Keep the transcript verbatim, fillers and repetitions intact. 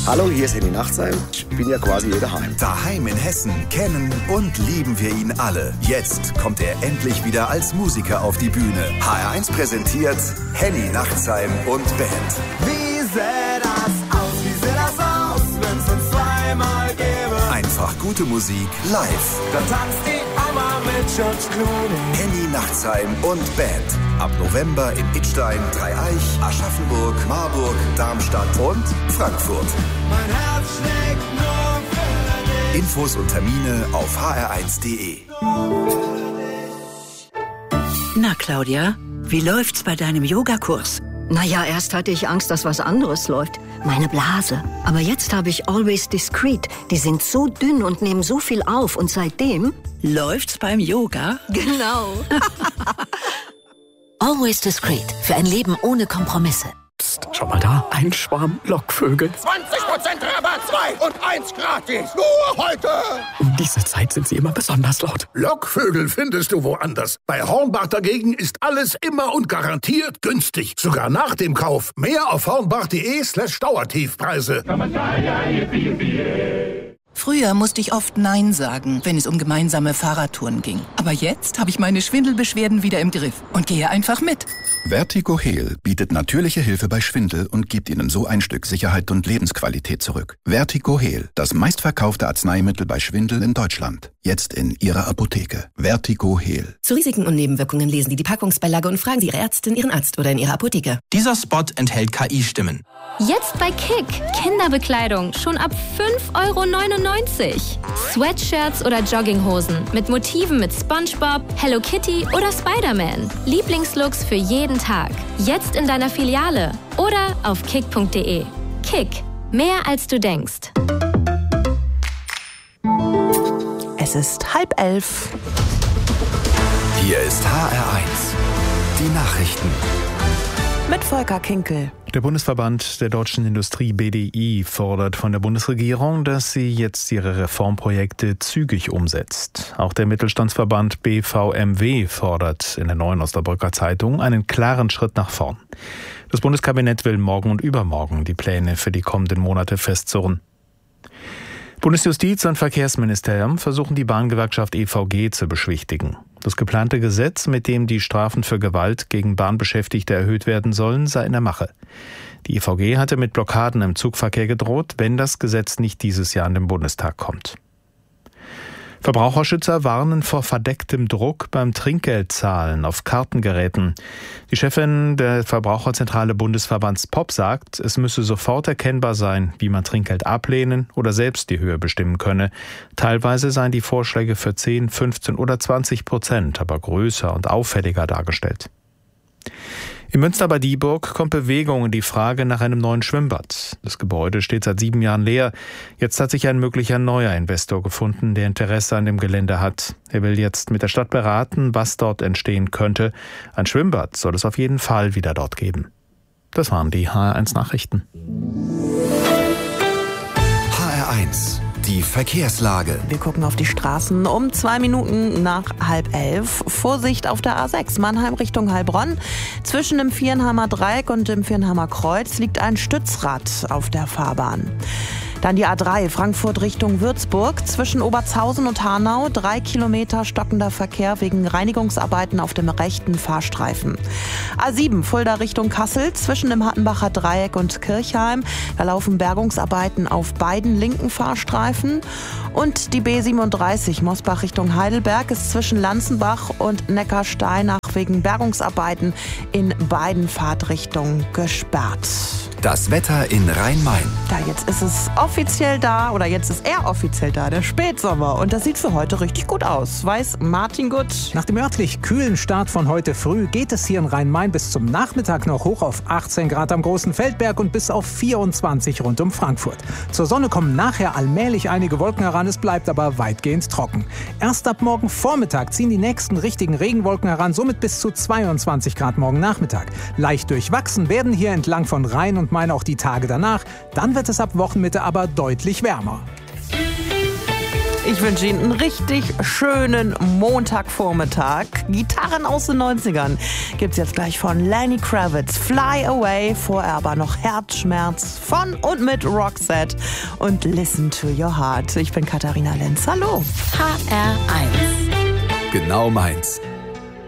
Hallo, hier ist Henny Nachtsheim. Ich bin ja quasi hier daheim. Daheim in Hessen kennen und lieben wir ihn alle. Jetzt kommt er endlich wieder als Musiker auf die Bühne. H R eins präsentiert Henny Nachtsheim und Band. Wie sähe das aus, wie sähe das aus, wenn's uns zweimal gäbe? Einfach gute Musik live. Da tanzt die Oma mit George Clooney. Henny Nachtsheim und Band. Ab November in Idstein, Dreieich, Aschaffenburg, Marburg, Darmstadt und Frankfurt. Mein Herz schlägt nur für dich. Infos und Termine auf h r eins punkt d e. Na, Claudia, wie läuft's bei deinem Yogakurs? Naja, erst hatte ich Angst, dass was anderes läuft. Meine Blase. Aber jetzt habe ich Always Discreet. Die sind so dünn und nehmen so viel auf. Und seitdem... Läuft's beim Yoga? Genau. Always Discreet. Für ein Leben ohne Kompromisse. Psst, schau mal da. Ein Schwarm Lockvögel. zwanzig Prozent Rabatt, zwei und eins gratis. Nur heute. Um diese Zeit sind sie immer besonders laut. Lockvögel findest du woanders. Bei Hornbach dagegen ist alles immer und garantiert günstig. Sogar nach dem Kauf. Mehr auf hornbach.de slash Dauertiefpreise. Früher musste ich oft Nein sagen, wenn es um gemeinsame Fahrradtouren ging. Aber jetzt habe ich meine Schwindelbeschwerden wieder im Griff und gehe einfach mit. Vertigo Heal bietet natürliche Hilfe bei Schwindel und gibt Ihnen so ein Stück Sicherheit und Lebensqualität zurück. Vertigo Heal, das meistverkaufte Arzneimittel bei Schwindel in Deutschland. Jetzt in Ihrer Apotheke. Vertigo Heal. Zu Risiken und Nebenwirkungen lesen Sie die Packungsbeilage und fragen Sie Ihre Ärztin, Ihren Arzt oder in Ihrer Apotheke. Dieser Spot enthält K I-Stimmen. Jetzt bei Kick. Kinderbekleidung schon ab fünf Euro neunundneunzig. Sweatshirts oder Jogginghosen mit Motiven mit SpongeBob, Hello Kitty oder Spider-Man. Lieblingslooks für jeden Tag. Jetzt in deiner Filiale oder auf kick punkt de. Kick. Mehr als du denkst. Es ist halb elf. Hier ist H R eins. Die Nachrichten. Mit Volker Kinkel. Der Bundesverband der deutschen Industrie B D I fordert von der Bundesregierung, dass sie jetzt ihre Reformprojekte zügig umsetzt. Auch der Mittelstandsverband B V M W fordert in der Neuen Osnabrücker Zeitung einen klaren Schritt nach vorn. Das Bundeskabinett will morgen und übermorgen die Pläne für die kommenden Monate festzurren. Bundesjustiz und Verkehrsministerium versuchen die Bahngewerkschaft E V G zu beschwichtigen. Das geplante Gesetz, mit dem die Strafen für Gewalt gegen Bahnbeschäftigte erhöht werden sollen, sei in der Mache. Die E V G hatte mit Blockaden im Zugverkehr gedroht, wenn das Gesetz nicht dieses Jahr in den Bundestag kommt. Verbraucherschützer warnen vor verdecktem Druck beim Trinkgeldzahlen auf Kartengeräten. Die Chefin der Verbraucherzentrale Bundesverbands P O P sagt, es müsse sofort erkennbar sein, wie man Trinkgeld ablehnen oder selbst die Höhe bestimmen könne. Teilweise seien die Vorschläge für zehn, fünfzehn oder zwanzig Prozent aber größer und auffälliger dargestellt. In Münster bei Dieburg kommt Bewegung in die Frage nach einem neuen Schwimmbad. Das Gebäude steht seit sieben Jahren leer. Jetzt hat sich ein möglicher neuer Investor gefunden, der Interesse an dem Gelände hat. Er will jetzt mit der Stadt beraten, was dort entstehen könnte. Ein Schwimmbad soll es auf jeden Fall wieder dort geben. Das waren die H R eins Nachrichten. H R eins. Die Verkehrslage. Wir gucken auf die Straßen um zwei Minuten nach halb elf. Vorsicht auf der A sechs, Mannheim Richtung Heilbronn. Zwischen dem Viernheimer Dreieck und dem Viernheimer Kreuz liegt ein Stützrad auf der Fahrbahn. Dann die A drei, Frankfurt Richtung Würzburg. Zwischen Obertshausen und Hanau drei Kilometer stockender Verkehr wegen Reinigungsarbeiten auf dem rechten Fahrstreifen. A sieben, Fulda Richtung Kassel. Zwischen dem Hattenbacher Dreieck und Kirchheim. Da laufen Bergungsarbeiten auf beiden linken Fahrstreifen. Und die B siebenunddreißig, Mosbach Richtung Heidelberg, ist zwischen Lanzenbach und Neckarsteinach wegen Bergungsarbeiten in beiden Fahrtrichtungen gesperrt. Das Wetter in Rhein-Main. Da, jetzt ist es offiziell da, oder jetzt ist er offiziell da, der Spätsommer. Und das sieht für heute richtig gut aus. Weiß Martin Gut. Nach dem örtlich kühlen Start von heute früh geht es hier in Rhein-Main bis zum Nachmittag noch hoch auf achtzehn Grad am Großen Feldberg und bis auf vierundzwanzig rund um Frankfurt. Zur Sonne kommen nachher allmählich einige Wolken heran, es bleibt aber weitgehend trocken. Erst ab morgen Vormittag ziehen die nächsten richtigen Regenwolken heran, somit bis zu zweiundzwanzig Grad morgen Nachmittag. Leicht durchwachsen werden hier entlang von Rhein und Main auch die Tage danach. Dann wird es ab Wochenmitte aber deutlich wärmer. Ich wünsche Ihnen einen richtig schönen Montagvormittag. Gitarren aus den neunzigern gibt's jetzt gleich von Lenny Kravitz. Fly Away, vorher aber noch Herzschmerz von und mit Roxette und Listen to Your Heart. Ich bin Katharina Lenz. Hallo. H R eins. Genau meins.